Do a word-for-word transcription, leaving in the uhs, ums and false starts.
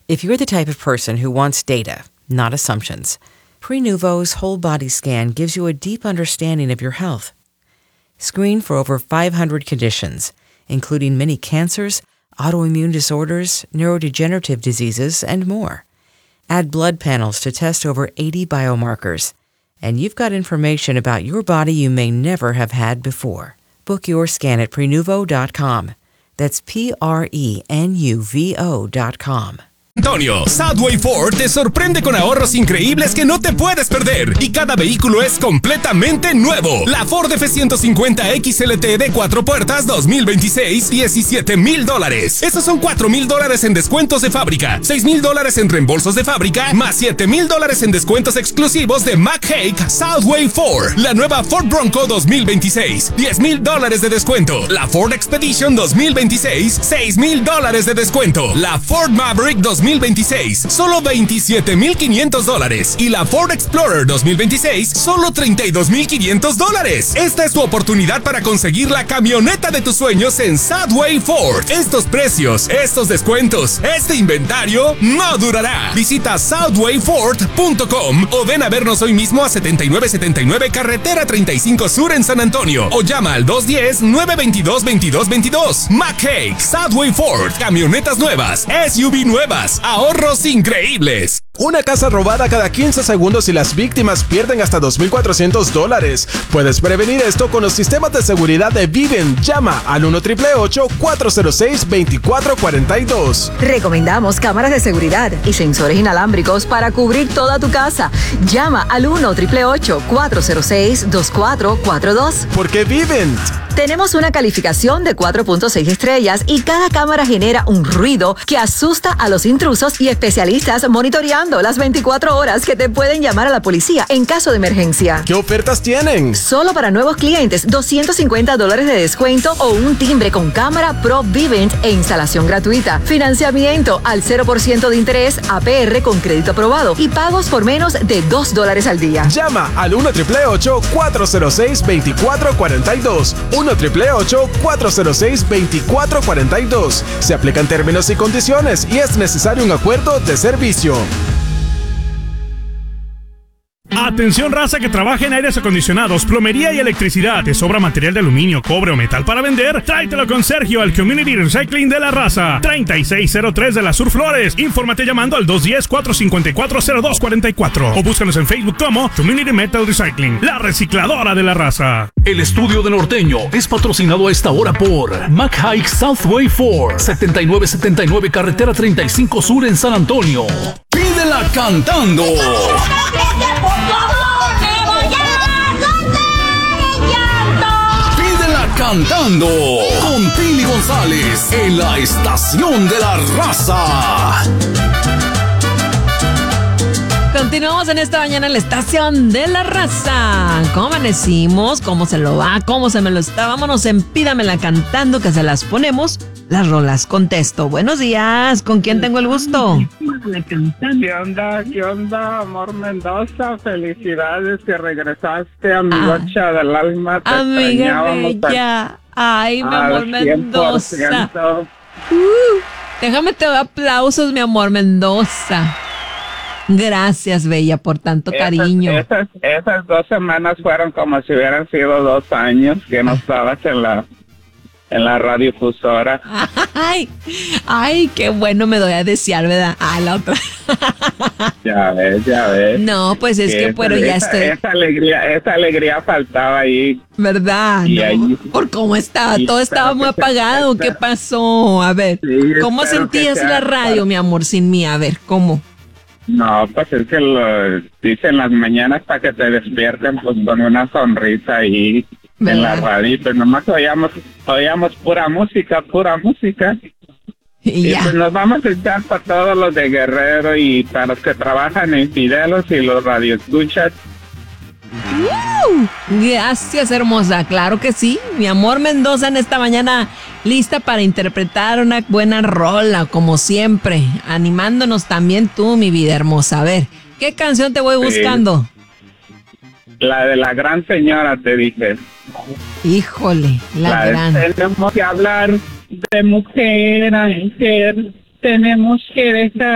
If you're the type of person who wants data, not assumptions, Prenuvo's whole body scan gives you a deep understanding of your health. Screen for over five hundred conditions, including many cancers, autoimmune disorders, neurodegenerative diseases, and more. Add blood panels to test over eighty biomarkers, and you've got information about your body you may never have had before. Book your scan at Prenuvo dot com. That's P R E N U V O dot com. Antonio, Southway Ford te sorprende con ahorros increíbles que no te puedes perder y cada vehículo es completamente nuevo. La Ford F ciento cincuenta X L T de cuatro puertas dos mil veintiséis, diecisiete mil dólares. Esos son cuatro mil dólares en descuentos de fábrica, seis mil dólares en reembolsos de fábrica, más siete mil dólares en descuentos exclusivos de McHake Southway Ford. La nueva Ford Bronco dos mil veintiséis, diez mil dólares de descuento. La Ford Expedition dos mil veintiséis, seis mil dólares de descuento. La Ford Maverick dos mil veintiséis, solo veintisiete mil quinientos dólares. Y la Ford Explorer dos mil veintiséis, solo treinta y dos mil quinientos dólares. Esta es tu oportunidad para conseguir la camioneta de tus sueños en Southway Ford. Estos precios, estos descuentos, este inventario no durará. Visita southway ford punto com o ven a vernos hoy mismo a setenta y nueve setenta y nueve Carretera treinta y cinco Sur en San Antonio o llama al dos uno cero, nueve dos dos, veintidós veintidós. McHake Southway Ford, camionetas nuevas, S U V nuevas, ahorros increíbles. Una casa robada cada quince segundos y las víctimas pierden hasta dos mil cuatrocientos dólares. Puedes prevenir esto con los sistemas de seguridad de Vivint. Llama al uno ocho ocho ocho, cuatro cero seis, dos cuatro cuatro dos. Recomendamos cámaras de seguridad y sensores inalámbricos para cubrir toda tu casa. Llama al uno ocho ocho ocho, cuatro cero seis, dos cuatro cuatro dos. Porque Vivint. Tenemos una calificación de cuatro punto seis estrellas y cada cámara genera un ruido que asusta a los intrusos y especialistas monitoreando las veinticuatro horas que te pueden llamar a la policía en caso de emergencia. ¿Qué ofertas tienen? Solo para nuevos clientes, doscientos cincuenta dólares de descuento o un timbre con cámara Pro Vivint e instalación gratuita. Financiamiento al cero por ciento de interés, A P R con crédito aprobado y pagos por menos de dos dólares al día. Llama al uno ocho ocho ocho, cuatro cero seis, dos cuatro cuatro dos. uno ocho ocho ocho, cuatro cero seis, dos cuatro cuatro dos. Se aplican términos y condiciones y es necesario un acuerdo de servicio. Atención raza que trabaja en aires acondicionados, plomería y electricidad. ¿Te sobra material de aluminio, cobre o metal para vender? Tráetelo con Sergio al Community Recycling de La Raza, treinta y seis cero tres de la Sur Flores. Infórmate llamando al dos uno cero, cuatro cinco cuatro, cero dos cuatro cuatro o búscanos en Facebook como Community Metal Recycling, la recicladora de La Raza. El estudio de Norteño es patrocinado a esta hora por McHike Southway Ford, setenta y nueve setenta y nueve Carretera treinta y cinco Sur en San Antonio. Pídela cantando. Pídela cantando con Pili González en la estación de La Raza. Continuamos en esta mañana en la estación de La Raza. ¿Cómo amanecimos? ¿Cómo se lo va? ¿Cómo se me lo está? Vámonos en Pídamela cantando, que se las ponemos. Las rolas contesto. Buenos días. ¿Con quién tengo el gusto? ¿Qué onda? ¿Qué onda, amor Mendoza? Felicidades que regresaste a mi Ah. noche del alma. Te Amiga extrañábamos bella. Ay, mi al amor Mendoza. cien por ciento. Uh, déjame te doy aplausos, mi amor Mendoza. Gracias, bella, por tanto cariño. Esas, esas, esas dos semanas fueron como si hubieran sido dos años que no estabas en la en la radiodifusora. Ay, ay, qué bueno me doy a desear, ¿verdad? Ah, la otra. Ya ves, ya ves. No, pues es que, esa, pero ya esa, estoy. Esa alegría, esa alegría faltaba ahí. ¿Verdad? Y No, ahí- por cómo estaba, y todo estaba espero muy que se- apagado. ¿Qué espero- pasó? A ver, Sí, ¿cómo espero que sentías sea la radio, para- mi amor, sin mí? A ver, ¿cómo? No, pues es que lo dicen las mañanas para que te despierten pues con una sonrisa ahí en la ¿Verdad? radio, pues nomás oíamos, oíamos pura música, pura música. Y Y ya. pues nos vamos a echar para todos los de Guerrero y para los que trabajan en Fidelos y los radioescuchas. Uh, gracias, hermosa. Claro que sí. Mi amor Mendoza en esta mañana lista para interpretar una buena rola, como siempre. Animándonos también tú, mi vida hermosa. A ver, ¿qué canción te voy Sí. buscando? La de la gran señora, te dije. Híjole, la, La de gran. tenemos que hablar de mujer a mujer. Tenemos que dejar